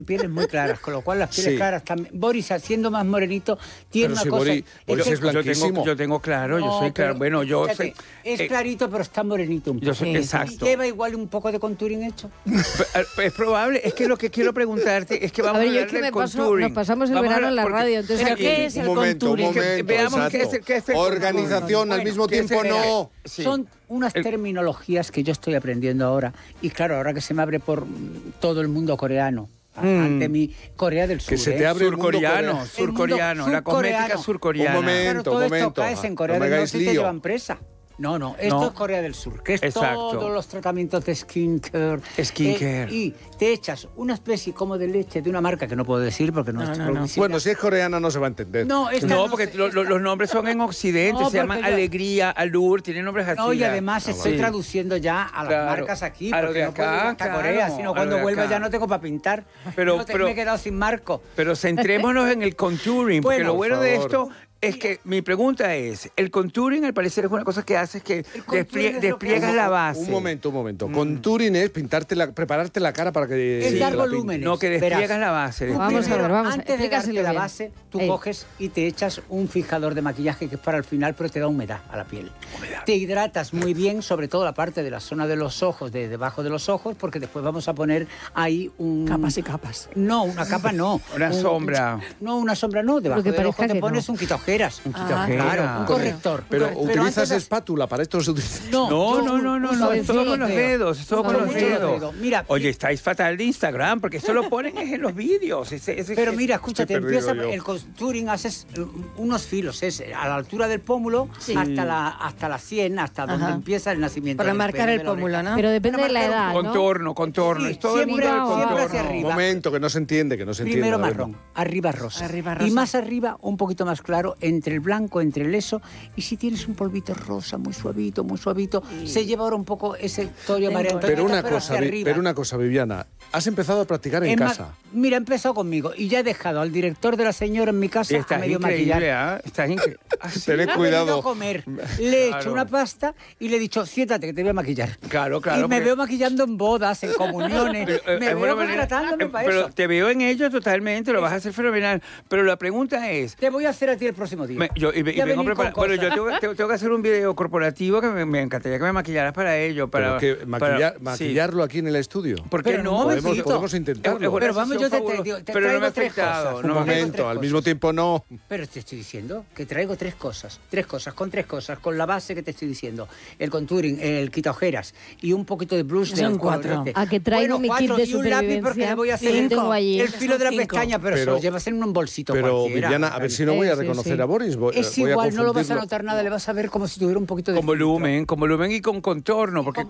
pieles muy claras, con lo cual las pieles claras también. Boris, siendo más morenito, tiene una cosa. Boris es blanquísimo. Yo tengo claro, yo soy claro. Bueno, yo fíjate, es clarito, pero está morenito un poco. Yo soy, exacto. ¿Lleva igual un poco de contouring hecho? Es probable. Es que lo que quiero preguntarte es que vamos a hablar del contouring. Nos pasamos el verano en la radio. Entonces, ¿pero qué es el contouring? Un momento, veamos qué es el organización bueno, al mismo tiempo no. Sí. Son unas terminologías que yo estoy aprendiendo ahora. Y claro, ahora que se me abre por todo el mundo coreano. Ante mi Corea del Sur. Que se te abre surcoreano, surcoreano, la cosmética surcoreana. Un momento, claro, todo esto caes en Corea del Norte y te llevan presa. No, esto es Corea del Sur, que es todos los tratamientos de skincare. Y te echas una especie como de leche de una marca que no puedo decir porque no es publicidad. Bueno, si es coreana no se va a entender. No, porque los nombres son en Occidente, se llaman Alegría, Alur, tienen nombres así. No, y además estoy traduciendo ya a las marcas aquí, a lo de no puedo ir hasta Corea, sino cuando vuelva ya no tengo para pintar. Pero me he quedado sin marco. Pero centrémonos en el contouring, porque lo bueno de esto es que mi pregunta es, el contouring al parecer es una cosa que haces que despliegas la base. Un momento. Contouring es prepararte la cara para que... Es dar volúmenes. No, que despliegas la base. Vamos a ver. Antes de darte la base, tú coges y te echas un fijador de maquillaje que es para el final, pero te da humedad a la piel. Te hidratas muy bien, sobre todo la parte de la zona de los ojos, de debajo de los ojos, porque después vamos a poner ahí un... Capas y capas. No, una capa no. Una sombra. No, una sombra no. Debajo del ojo te pones un quitaojeras. Un quitaojeras. Claro, un corrector. Pero ¿utilizas espátula? ¿Para esto se utiliza? No, es todo con los dedos, es todo con los dedos. Mira, oye, estáis fatal de Instagram, porque esto lo ponen en los vídeos. Pero mira, escúchate, empieza el contouring, haces unos filos, es a la altura del pómulo hasta la sien, hasta donde empieza el nacimiento. Para marcar el pómulo, ¿no? Pero depende de la edad, ¿no? Contorno. Sí, Es todo el mundo del siempre hacia contorno. arriba. Un momento, que no se entiende, Primero marrón, arriba rosa. Y más arriba, un poquito más claro, entre el blanco, entre el eso. Y si tienes un polvito rosa, muy suavito, se lleva ahora un poco ese torio María Antonieta, pero una cosa, Viviana, has empezado a practicar en casa. Mira, he empezado conmigo y ya he dejado al director de la señora en mi casa a medio maquillar. Estás increíble. Tened cuidado. A comer. Le he hecho una pasta y le he dicho, siéntate que te voy a maquillar. Claro. Y me veo maquillando en bodas, en comuniones. Me veo contratándome para eso. Pero te veo en ello totalmente, lo vas a hacer fenomenal. Pero la pregunta es... Te voy a hacer a ti el próximo día. Yo tengo que hacer un video corporativo que me encantaría que me maquillaras para ello. Para maquillarlo aquí en el estudio. ¿Por qué no? Podemos intentarlo. Pero vamos, yo te traigo tres cosas. Un momento, al mismo tiempo no. Pero te estoy diciendo que traigo tres cosas, con la base que te estoy diciendo. El contouring, el quitaojeras y un poquito de blush. Son 4. A que traigo mi kit de y un lápiz porque le voy a hacer el filo de la pestaña, pero se lo llevas en un bolsito Pero cualquiera. Viviana, a ver si no voy a reconocer a Boris. Es igual, no lo vas a notar nada, le vas a ver como si tuviera un poquito de con volumen y con contorno, porque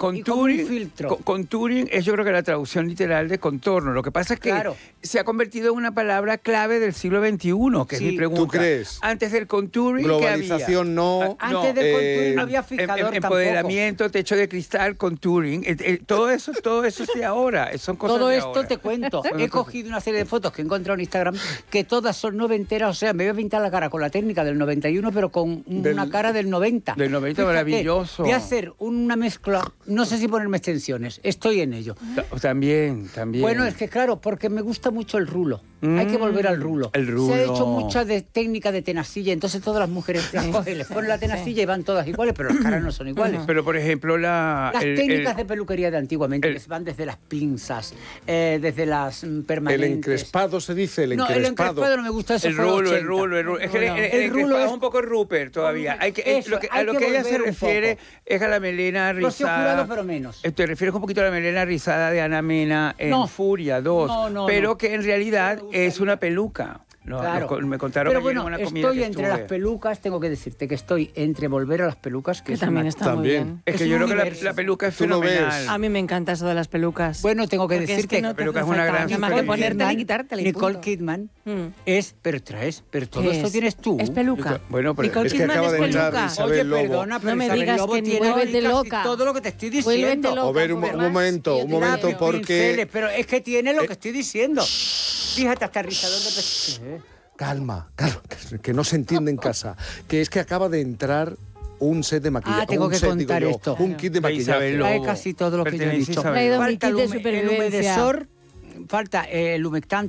contouring es, yo creo que la traducción literal de contorno. Lo que pasa es que se ha convertido en una palabra clave del siglo XXI, que es mi pregunta. ¿Tú crees? Antes del contouring, globalización ¿qué había? no. Antes del contouring no había fijador empoderamiento, techo de cristal, contouring, todo eso es de ahora, son cosas todo de esto ahora. Te cuento. He cogido una serie de fotos que he encontrado en Instagram que todas son noventeras, o sea, me voy a pintar la cara con la técnica del 91, pero con una cara del 90. Del 90, fíjate, maravilloso. Voy a hacer una mezcla, no sé si ponerme extensiones, estoy en ello. También. Bueno, es que claro, porque me gusta mucho el rulo. Hay que volver al rulo. El rulo. Se ha hecho mucha técnica de tenacilla, entonces todas las mujeres las cogen, les ponen la tenacilla y van todas iguales, pero las caras no son iguales. Pero, por ejemplo, las técnicas de peluquería de antiguamente, que van desde las pinzas, desde las permanentes. El encrespado se dice, el encrespado. No, el encrespado no me gusta, eso el rulo. Es que el rulo es un poco Rupert todavía. A lo que ella se refiere es a la melena rizada. Rocío Jurado, pero menos. Te refieres un poquito a la melena rizada de Ana Mena en Furia 2, pero que en realidad es una peluca. Me contaron pero ayer en una comida estoy que entre estuve. las pelucas, tengo que decirte que estoy entre volver a las pelucas, que también está muy bien. Es que yo creo que la peluca es fenomenal. A mí me encanta eso de las pelucas. Bueno, tengo que decirte que la peluca es una gran... Nada más que ponértela y quitártela. Nicole Kidman es... Pero todo esto tienes tú. Es peluca. Bueno, pero Nicole es que Kidman acaba es de entrar peluca. Isabel Oye, Lobo. perdona, pero No me Isabel digas Lobo que tiene vuélvete casi loca. todo lo que te estoy Vuélvete diciendo. loca. A ver, un momento, porque... Pero es que tiene lo que estoy diciendo. Fíjate, hasta rizador de pestañas. Calma, que no se entiende en casa. Que es que acaba de entrar un set de maquillaje. Tengo que contar esto. Un kit de maquillaje. Trae casi todo lo que yo he dicho. Traído mi Falta kit de el supervivencia. humedesor, falta el humectante.